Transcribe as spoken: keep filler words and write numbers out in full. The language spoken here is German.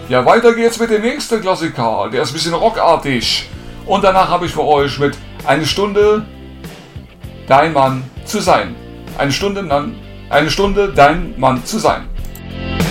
Ja, weiter geht's mit dem nächsten Klassiker. Der ist ein bisschen rockartig. Und danach habe ich für euch mit Eine Stunde dein Mann zu sein. Eine Stunde, eine Stunde dein Mann zu sein.